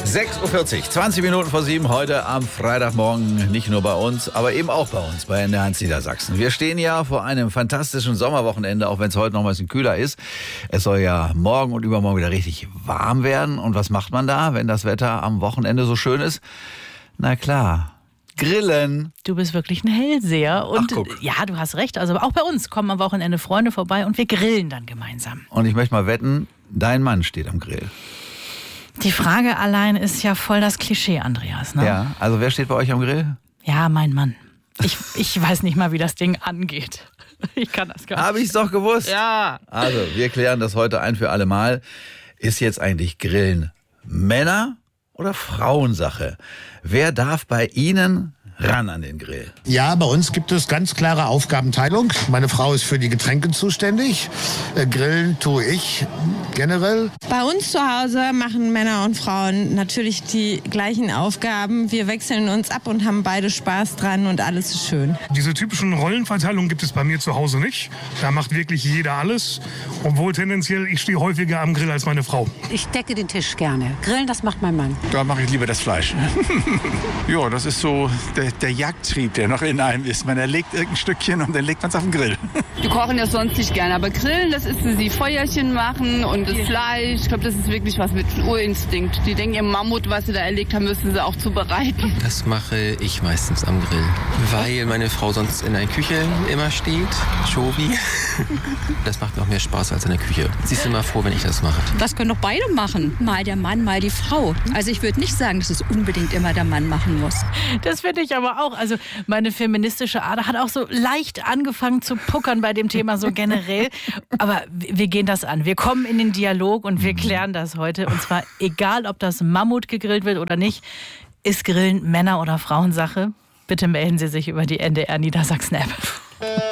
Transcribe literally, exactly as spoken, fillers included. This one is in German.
sechs Uhr vierzig, zwanzig Minuten vor sieben heute am Freitagmorgen. Nicht nur bei uns, aber eben auch bei uns, bei N D R eins Niedersachsen. Wir stehen ja vor einem fantastischen Sommerwochenende, auch wenn es heute noch mal ein bisschen kühler ist. Es soll ja morgen und übermorgen wieder richtig warm werden. Und was macht man da, wenn das Wetter am Wochenende so schön ist? Na klar, grillen. Du bist wirklich ein Hellseher. Und Ach, guck. Ja, du hast recht. Also auch bei uns kommen am Wochenende Freunde vorbei und wir grillen dann gemeinsam. Und ich möchte mal wetten, dein Mann steht am Grill. Die Frage allein ist ja voll das Klischee, Andreas. Ne? Ja, also wer steht bei euch am Grill? Ja, mein Mann. Ich, ich weiß nicht mal, wie das Ding angeht. Ich kann das gar nicht. Habe ich's doch gewusst. Ja. Also, wir klären das heute ein für alle Mal. Ist jetzt eigentlich Grillen Männer- oder Frauensache? Wer darf bei Ihnen ran an den Grill? Ja, bei uns gibt es ganz klare Aufgabenteilung. Meine Frau ist für die Getränke zuständig. Äh, Grillen tue ich generell. Bei uns zu Hause machen Männer und Frauen natürlich die gleichen Aufgaben. Wir wechseln uns ab und haben beide Spaß dran und alles ist schön. Diese typischen Rollenverteilungen gibt es bei mir zu Hause nicht. Da macht wirklich jeder alles. Obwohl tendenziell, ich stehe häufiger am Grill als meine Frau. Ich decke den Tisch gerne. Grillen, das macht mein Mann. Da mache ich lieber das Fleisch. Ja, das ist so der, der Jagdtrieb, der noch in einem ist. Man erlegt irgendein Stückchen und dann legt man es auf den Grill. Wir kochen ja sonst nicht gerne, aber grillen, das ist sie Feuerchen machen und das Fleisch. Ich glaube, das ist wirklich was mit Urinstinkt. Die denken, ihr Mammut, was sie da erlegt haben, müssen sie auch zubereiten. Das mache ich meistens am Grill, weil meine Frau sonst in der Küche immer steht, Shobi. Das macht mir auch mehr Spaß als in der Küche. Sie ist immer froh, wenn ich das mache. Das können doch beide machen. Mal der Mann, mal die Frau. Also ich würde nicht sagen, dass es unbedingt immer der Mann machen muss. Das finde ich aber auch. Also meine feministische Ader hat auch so leicht angefangen zu puckern bei dem Thema so generell. Aber wir gehen das an. Wir kommen in den Dialog und wir klären das heute. Und zwar egal, ob das Mammut gegrillt wird oder nicht. Ist Grillen Männer- oder Frauensache? Bitte melden Sie sich über die N D R Niedersachsen-App.